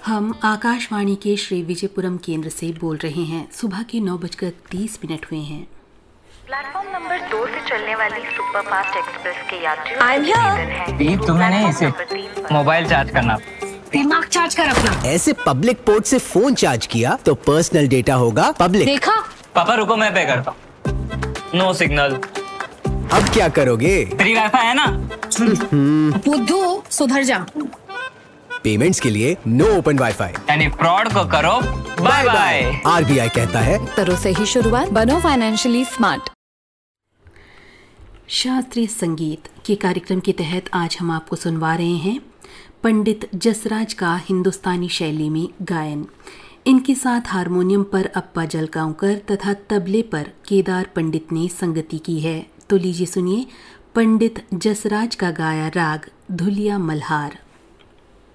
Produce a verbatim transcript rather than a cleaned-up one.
हम आकाशवाणी के श्री विजयपुरम केंद्र से बोल रहे हैं। सुबह के नौ बजकर तीस मिनट हुए हैं। प्लेटफॉर्म नंबर दो से चलने वाली सुपरफास्ट एक्सप्रेस के यात्रियों I'm से निवेदन है। ये तुम्हें नहीं, इसे मोबाइल चार्ज करना, दिमाग चार्ज कर अपना। ऐसे पब्लिक पोर्ट से फोन चार्ज किया तो पर्सनल डेटा होगा पब्लिक। देखा? पापा रुको, मैं पे करता हूँ। No signal. अब क्या करोगे? फ्री वाईफाई है ना। बुद्धू सुधर जा। पेमेंट्स के लिए नो ओपन वाईफाई यानी फ्रॉड को करो बाय बाय। आरबीआई कहता है करो सही शुरुआत, बनो फाइनेंशियली स्मार्ट। शास्त्रीय संगीत के कार्यक्रम के तहत आज हम आपको सुनवा रहे हैं पंडित जसराज का हिंदुस्तानी शैली में गायन। इनके साथ हारमोनियम पर अप्पा जलगांवकर तथा तबले पर केदार पंडित ने संगति की है। तो लीजिए सुनिए पंडित जसराज का गाया राग धुलिया मल्हार।